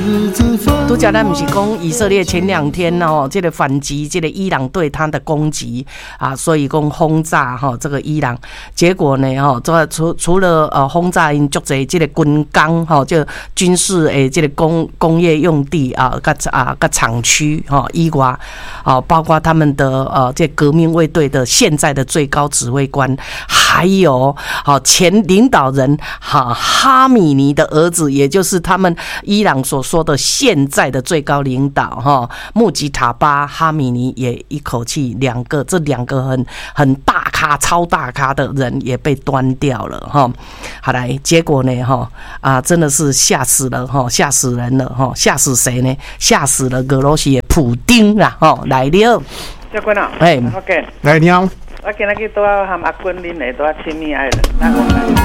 拄则咱不是讲以色列前2天哦，这个反击，这个伊朗对他的攻击啊，所以讲轰炸哈这个伊朗，结果呢哈，除了轰炸因足侪这个军工哈，就军事诶这个工业用地啊，个厂区哈以外，啊包括他们的这革命卫队的现在的最高指挥官，还有前领导人哈米尼的儿子，也就是他们伊朗所说的现在的最高领导穆吉塔巴哈米尼也一口气这两个很大咖超大咖的人也被端掉了好来，结果呢真的是吓死了吓死人了吓死谁呢？吓死了俄罗斯的普丁啦来了。 教官啊， 哎， OK， 来你好。 我今日去拄啊和阿君恁下拄啊亲密爱人，